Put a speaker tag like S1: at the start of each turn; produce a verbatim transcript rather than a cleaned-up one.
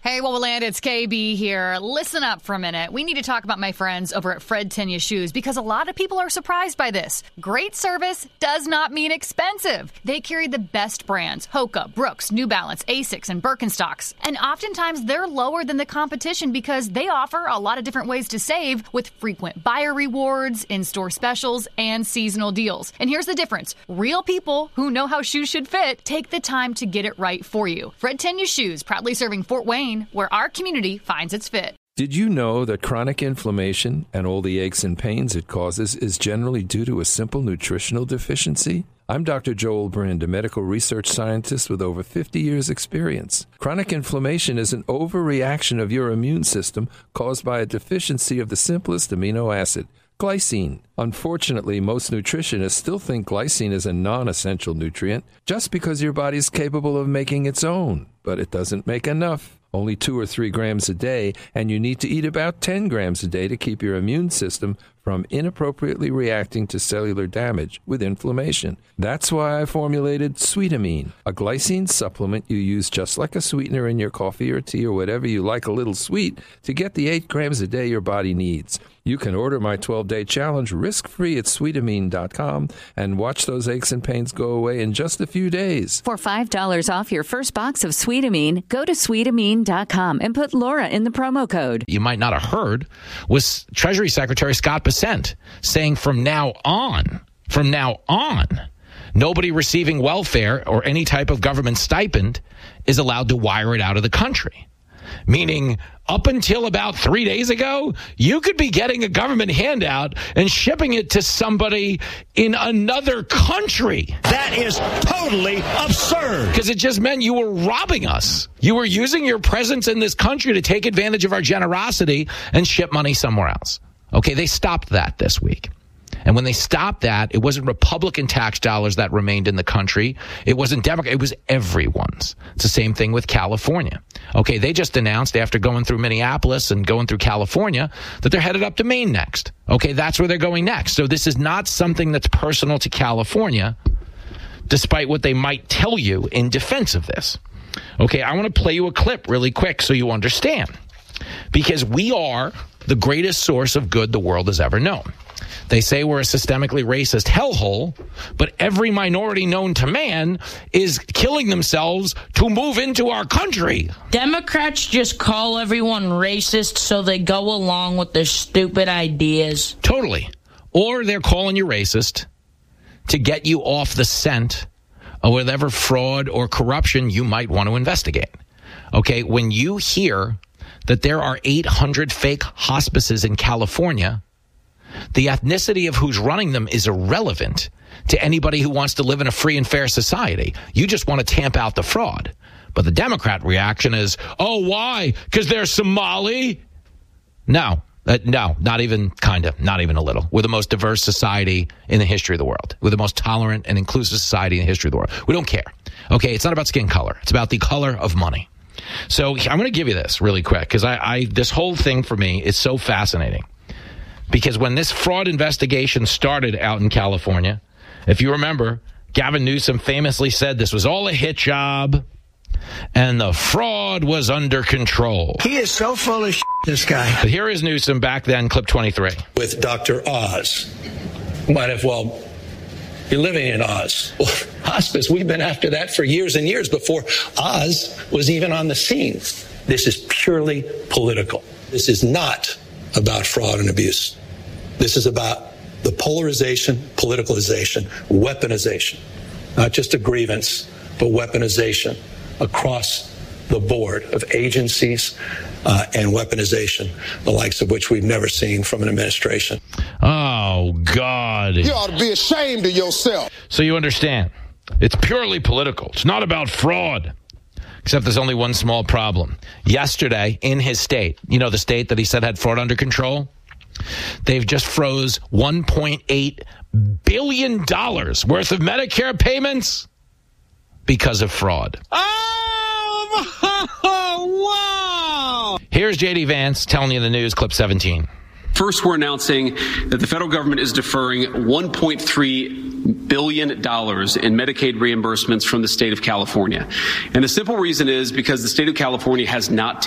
S1: Hey, Woboland, it's K B here. Listen up for a minute. We need to talk about my friends over at Fred Tenya Shoes because a lot of people are surprised by this. Great service does not mean expensive. They carry the best brands, Hoka, Brooks, New Balance, Asics, and Birkenstocks. And oftentimes they're lower than the competition because they offer a lot of different ways to save with frequent buyer rewards, in-store specials, and seasonal deals. And here's the difference. Real people who know how shoes should fit take the time to get it right for you. Fred Tenya Shoes, proudly serving Fort Wayne, where our community finds its fit.
S2: Did you know that chronic inflammation and all the aches and pains it causes is generally due to a simple nutritional deficiency? I'm Doctor Joel Brind, a medical research scientist with over fifty years' experience. Chronic inflammation is an overreaction of your immune system caused by a deficiency of the simplest amino acid, glycine. Unfortunately, most nutritionists still think glycine is a non-essential nutrient just because your body is capable of making its own, but it doesn't make enough. Only two or three grams a day, and you need to eat about ten grams a day to keep your immune system from inappropriately reacting to cellular damage with inflammation. That's why I formulated Sweetamine, a glycine supplement you use just like a sweetener in your coffee or tea or whatever you like a little sweet to get the eight grams a day your body needs. You can order my twelve-day challenge risk-free at sweetamine dot com and watch those aches and pains go away in just a few days.
S3: For five dollars off your first box of Sweetamine, go to sweetamine dot com and put Laura in the promo code.
S4: You might not have heard was Treasury Secretary Scott Bessent saying from now on, from now on, nobody receiving welfare or any type of government stipend is allowed to wire it out of the country. Meaning, up until about three days ago, you could be getting a government handout and shipping it to somebody in another country.
S5: That is totally absurd.
S4: Because it just meant you were robbing us. You were using your presence in this country to take advantage of our generosity and ship money somewhere else. Okay, they stopped that this week. And when they stopped that, it wasn't Republican tax dollars that remained in the country. It wasn't Democrat. It was everyone's. It's the same thing with California. Okay, they just announced after going through Minneapolis and going through California that they're headed up to Maine next. Okay, that's where they're going next. So this is not something that's personal to California, despite what they might tell you in defense of this. Okay, I want to play you a clip really quick so you understand. Because we are the greatest source of good the world has ever known. They say we're a systemically racist hellhole, but every minority known to man is killing themselves to move into our country.
S6: Democrats just call everyone racist so they go along with their stupid ideas.
S4: Totally. Or they're calling you racist to get you off the scent of whatever fraud or corruption you might want to investigate. Okay, when you hear that there are eight hundred fake hospices in California, the ethnicity of who's running them is irrelevant to anybody who wants to live in a free and fair society. You just want to tamp out the fraud. But the Democrat reaction is, oh, why? Because they're Somali? No, uh, no, not even kind of, not even a little. We're the most diverse society in the history of the world. We're the most tolerant and inclusive society in the history of the world. We don't care. Okay, it's not about skin color. It's about the color of money. So I'm going to give you this really quick because I, I this whole thing for me is so fascinating. Because when this fraud investigation started out in California, if you remember, Gavin Newsom famously said this was all a hit job and the fraud was under control.
S5: He is so full of shit, this guy.
S4: But here is Newsom back then, clip twenty-three.
S7: With Doctor Oz. Might have, well, you're living in Oz. Well, hospice, we've been after that for years and years before Oz was even on the scene. This is purely political. This is not about fraud and abuse. This is about the polarization, politicalization, weaponization, not just a grievance, but weaponization across the board of agencies uh, and weaponization, the likes of which we've never seen from an administration.
S4: Oh, God.
S8: You ought to be ashamed of yourself.
S4: So you understand, it's purely political. It's not about fraud. Except there's only one small problem. Yesterday, in his state, you know, the state that he said had fraud under control, they've just froze one point eight billion dollars worth of Medicare payments because of fraud.
S9: Oh, wow!
S4: Here's J D Vance telling you the news, clip seventeen.
S9: First, we're announcing that the federal government is deferring one point three billion dollars in Medicaid reimbursements from the state of California. And the simple reason is because the state of California has not